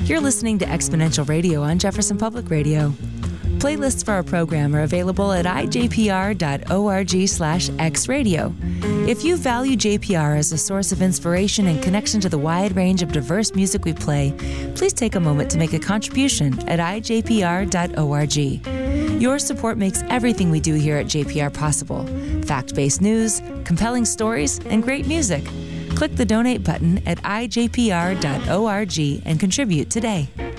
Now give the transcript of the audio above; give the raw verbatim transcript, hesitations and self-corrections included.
You're listening to Exponential Radio on Jefferson Public Radio. Playlists for our program are available at i j p r dot org slash xradio. If you value J P R as a source of inspiration and connection to the wide range of diverse music we play, please take a moment to make a contribution at i j p r dot org. Your support makes everything we do here at J P R possible. Fact-based news, compelling stories, and great music. Click the donate button at i j p r dot org and contribute today.